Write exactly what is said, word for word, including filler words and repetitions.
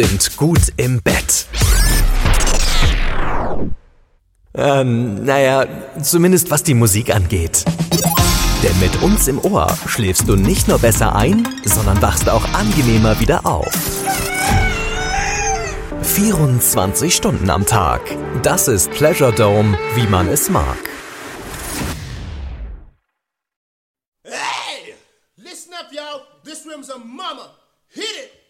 Sind gut im Bett. Ähm, naja, zumindest was die Musik angeht. Denn mit uns im Ohr schläfst du nicht nur besser ein, sondern wachst auch angenehmer wieder auf. vierundzwanzig Stunden am Tag. Das ist Pleasure Dome, wie man es mag. Hey! Listen up, y'all. This room's a mama. Hit it!